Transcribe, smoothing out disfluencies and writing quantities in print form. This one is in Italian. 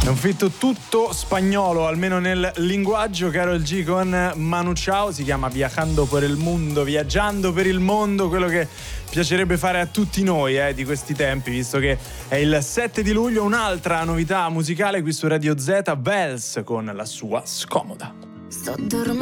È un feat tutto spagnolo, almeno nel linguaggio. Karol G con Manu Chao, si chiama Viajando por el Mundo, viaggiando per il mondo, quello che piacerebbe fare a tutti noi di questi tempi, visto che è il 7 di luglio. Un'altra novità musicale qui su Radio Z, Bells con la sua Scomoda. Sto dormendo